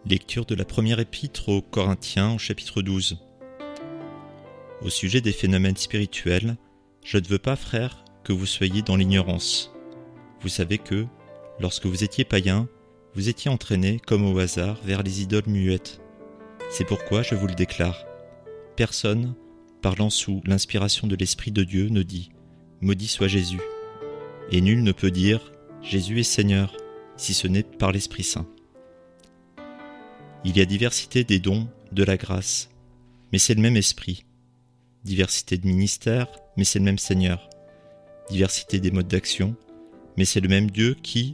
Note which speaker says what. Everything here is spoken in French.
Speaker 1: Lecture de la première épître aux Corinthiens au chapitre 12. Au sujet des phénomènes spirituels, je ne veux pas, frères, que vous soyez dans l'ignorance. Vous savez que, lorsque vous étiez païens, vous étiez entraînés, comme au hasard, vers les idoles muettes. C'est pourquoi je vous le déclare. Personne, parlant sous l'inspiration de l'Esprit de Dieu, ne dit « Maudit soit Jésus ». Et nul ne peut dire « Jésus est Seigneur », si ce n'est par l'Esprit Saint. Il y a diversité des dons de la grâce, mais c'est le même Esprit. Diversité de ministères, mais c'est le même Seigneur. Diversité des modes d'action, mais c'est le même Dieu qui,